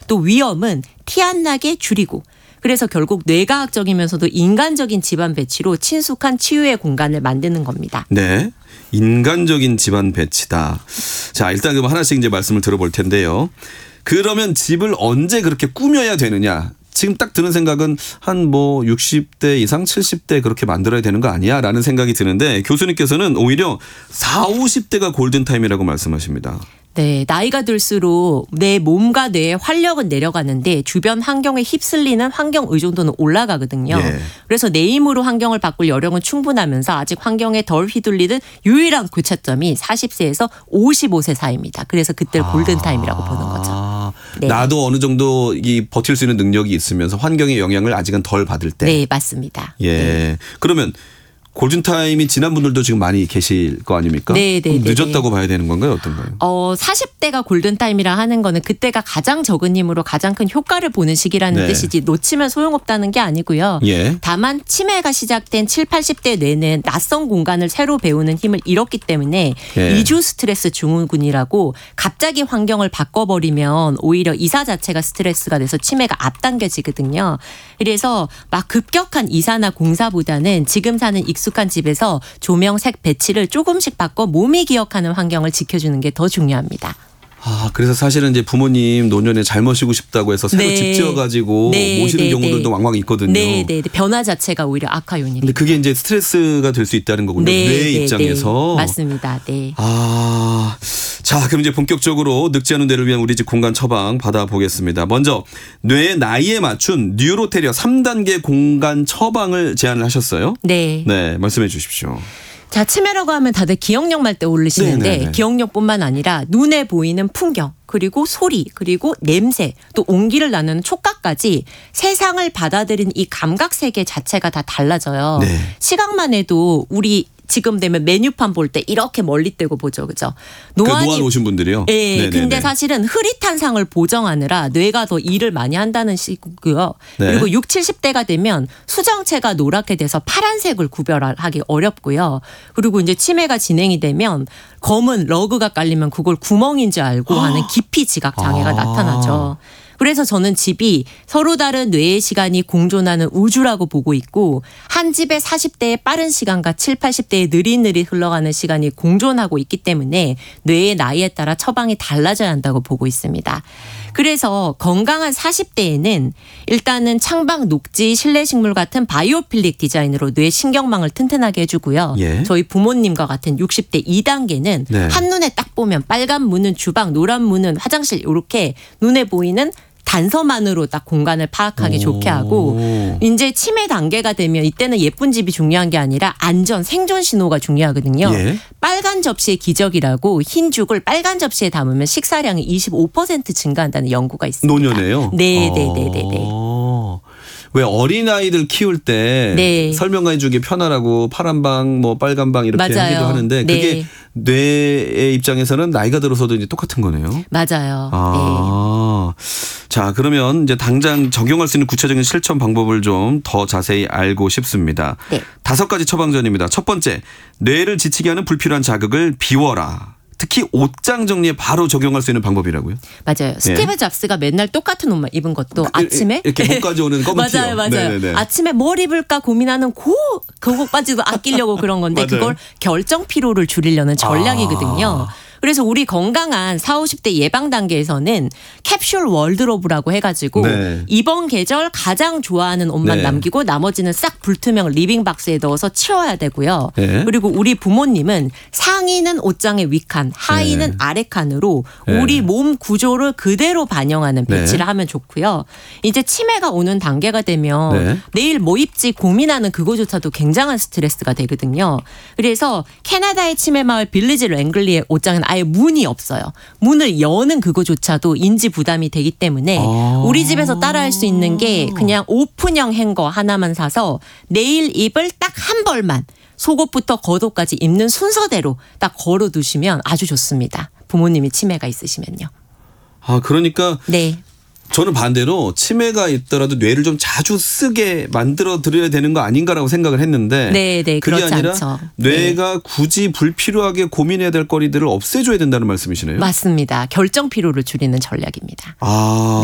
또 위험은 티 안 나게 줄이고 그래서 결국 뇌과학적이면서도 인간적인 집안 배치로 친숙한 치유의 공간을 만드는 겁니다. 네. 인간적인 집안 배치다. 자, 일단 그럼 하나씩 이제 말씀을 들어볼 텐데요. 그러면 집을 언제 그렇게 꾸며야 되느냐? 지금 딱 드는 생각은 한 뭐 60대 이상 70대 그렇게 만들어야 되는 거 아니야? 라는 생각이 드는데 교수님께서는 오히려 40, 50대가 골든타임이라고 말씀하십니다. 네, 나이가 들수록 내 몸과 뇌의 활력은 내려가는데 주변 환경에 휩쓸리는 환경 의존도는 올라가거든요. 예. 그래서 내 힘으로 환경을 바꿀 여력은 충분하면서 아직 환경에 덜 휘둘리는 유일한 교차점이 40세에서 55세 사이입니다. 그래서 그때를 골든타임이라고 보는 거죠. 네. 나도 어느 정도 버틸 수 있는 능력이 있으면서 환경의 영향을 아직은 덜 받을 때. 네, 맞습니다. 예. 네. 그러면 골든타임이 지난 분들도 지금 많이 계실 거 아닙니까? 네, 네, 늦었다고 봐야 되는 건가요? 어떤가요? 40대가 골든타임이라 하는 거는 그때가 가장 적은 힘으로 가장 큰 효과를 보는 시기라는 네. 뜻이지 놓치면 소용없다는 게 아니고요. 예. 다만 치매가 시작된 7, 80대 뇌는 낯선 공간을 새로 배우는 힘을 잃었기 때문에 예. 이주 스트레스 증후군이라고 갑자기 환경을 바꿔버리면 오히려 이사 자체가 스트레스가 돼서 치매가 앞당겨지거든요. 그래서 막 급격한 이사나 공사보다는 지금 사는 익숙한 집에서 조명, 색, 배치를 조금씩 바꿔 몸이 기억하는 환경을 지켜주는 게 더 중요합니다. 그래서 사실은 이제 부모님 노년에 잘 모시고 싶다고 해서 새로 네. 집 지어가지고 네, 모시는 네, 경우들도 네. 왕왕 있거든요. 네, 네, 변화 자체가 오히려 악화 요인이. 근데 그게 이제 스트레스가 될 수 있다는 거군요. 네, 뇌 네, 입장에서. 네. 맞습니다. 네. 자, 그럼 이제 본격적으로 늙지 않은 뇌를 위한 우리 집 공간 처방 받아보겠습니다. 먼저 뇌의 나이에 맞춘 뉴로테리아 3단계 공간 처방을 제안을 하셨어요. 네. 네, 말씀해 주십시오. 자, 치매라고 하면 다들 기억력만 떠올리시는데 네네네. 기억력뿐만 아니라 눈에 보이는 풍경 그리고 소리 그리고 냄새 또 온기를 나누는 촉각까지 세상을 받아들인 이 감각 세계 자체가 다 달라져요. 네. 시각만 해도 우리 지금 되면 메뉴판 볼 때 이렇게 멀리 떼고 보죠. 그죠? 노안 오신 분들이요? 네. 네네네. 근데 사실은 흐릿한 상을 보정하느라 뇌가 더 일을 많이 한다는 시고요. 네. 그리고 60, 70대가 되면 수정체가 노랗게 돼서 파란색을 구별하기 어렵고요. 그리고 이제 치매가 진행이 되면 검은 러그가 깔리면 그걸 구멍인 줄 알고 하는 기피 지각 장애가 나타나죠. 그래서 저는 집이 서로 다른 뇌의 시간이 공존하는 우주라고 보고 있고 한 집의 40대의 빠른 시간과 7, 80대의 느릿느릿 흘러가는 시간이 공존하고 있기 때문에 뇌의 나이에 따라 처방이 달라져야 한다고 보고 있습니다. 그래서 건강한 40대에는 일단은 창밖 녹지 실내식물 같은 바이오필릭 디자인으로 뇌 신경망을 튼튼하게 해주고요. 예. 저희 부모님과 같은 60대 2단계는 네. 한눈에 딱 보면 빨간 문은 주방, 노란 문은 화장실 이렇게 눈에 보이는 단서만으로 딱 공간을 파악하기 좋게 하고 이제 치매 단계가 되면 이때는 예쁜 집이 중요한 게 아니라 안전, 생존 신호가 중요하거든요. 예. 빨간 접시의 기적이라고 흰 죽을 빨간 접시에 담으면 식사량이 25% 증가한다는 연구가 있습니다. 노년에요? 네. 왜 어린아이들 키울 때 네. 설명해 주기 편하라고 파란 방, 뭐 빨간 방 이렇게 맞아요. 하기도 하는데 네. 그게 뇌의 입장에서는 나이가 들어서도 이제 똑같은 거네요. 맞아요. 자, 그러면 이제 당장 적용할 수 있는 구체적인 실천 방법을 좀 더 자세히 알고 싶습니다. 네. 5가지 처방전입니다. 첫 번째, 뇌를 지치게 하는 불필요한 자극을 비워라. 특히 옷장 정리에 바로 적용할 수 있는 방법이라고요? 맞아요. 스티브 잡스가 맨날 똑같은 옷만 입은 것도 아침에 이렇게 목까지 오는 검은 티요. 맞아요. 네네네. 아침에 뭘 입을까 고민하는 그거 빠지도 아끼려고 그런 건데 맞아요. 그걸 결정 피로를 줄이려는 전략이거든요. 그래서 우리 건강한 40, 50대 예방 단계에서는 캡슐 월드로브라고 해가지고 네. 이번 계절 가장 좋아하는 옷만 네. 남기고 나머지는 싹 불투명 리빙박스에 넣어서 치워야 되고요. 네. 그리고 우리 부모님은 상의는 옷장의 위칸, 하의는 네. 아래칸으로 네. 우리 몸 구조를 그대로 반영하는 배치를 네. 하면 좋고요. 이제 치매가 오는 단계가 되면 네. 내일 뭐 입지 고민하는 그거조차도 굉장한 스트레스가 되거든요. 그래서 캐나다의 치매 마을 빌리지 랭글리의 옷장은 아예 문이 없어요. 문을 여는 그거조차도 인지 부담이 되기 때문에 우리 집에서 따라할 수 있는 게 그냥 오픈형 행거 하나만 사서 내일 입을 딱 한 벌만 속옷부터 겉옷까지 입는 순서대로 딱 걸어두시면 아주 좋습니다. 부모님이 치매가 있으시면요. 그러니까 네. 저는 반대로 치매가 있더라도 뇌를 좀 자주 쓰게 만들어 드려야 되는 거 아닌가라고 생각을 했는데 네, 그게 그렇지 아니라 않죠. 뇌가 굳이 불필요하게 고민해야 될 거리들을 없애줘야 된다는 말씀이시네요. 맞습니다. 결정 피로를 줄이는 전략입니다.